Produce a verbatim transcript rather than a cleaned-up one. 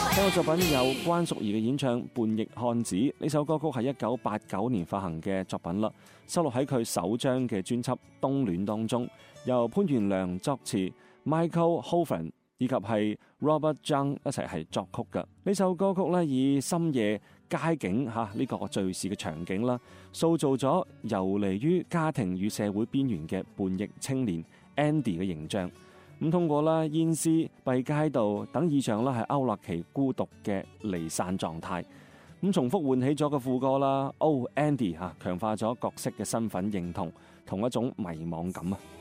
呢個作品有關淑怡嘅演唱《叛逆漢子》，呢首歌曲係一九八九年發行嘅作品啦，收錄喺佢首張嘅專輯《冬戀》當中，由潘源良作詞 ，Michael Hovan 以及係 Robert Jung 一齊係作曲嘅。呢首歌曲咧以深夜街景吓呢個敘事嘅場景啦，塑造咗游離於家庭與社會邊緣嘅叛逆青年 Andy 嘅形象。咁通過啦煙絲、閉街道等意象啦，係勾勒其孤獨嘅離散狀態。咁重複喚起咗個副歌啦，Oh Andy 吓，強化咗角色嘅身份認同同一種迷惘感啊！